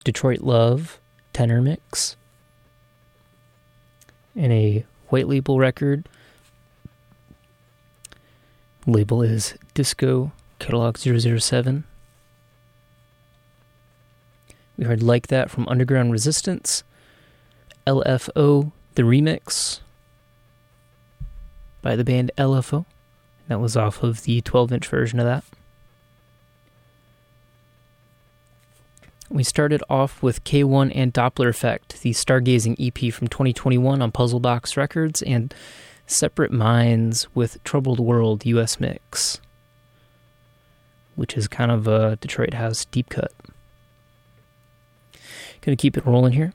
Detroit Love tenor mix. And a white label record. Label is Disco Catalog 007. We heard Like That from Underground Resistance. LFO, the remix by the band LFO. That was off of the 12-inch version of that. We started off with K1 and Doppler Effect, the Stargazing EP from 2021 on Puzzle Box Records, and Separate Minds with Troubled World US Mix, which is kind of a Detroit House deep cut. Gonna keep it rolling here.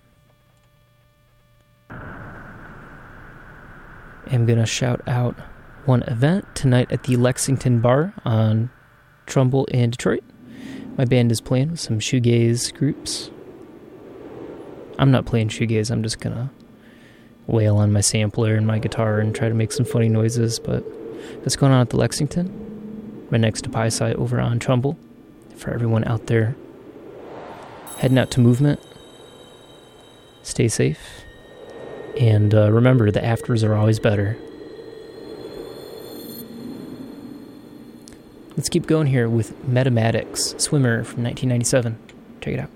I'm gonna shout out one event tonight at the Lexington Bar on Trumbull in Detroit. My band is playing with some shoegaze groups. I'm not playing shoegaze, I'm just gonna wail on my sampler and my guitar and try to make some funny noises, but that's going on at the Lexington, right next to Pie Site over on Trumbull. For everyone out there heading out to Movement, stay safe, and remember, the afters are always better. Let's keep going here with Metamatics, Swimmer from 1997. Check it out.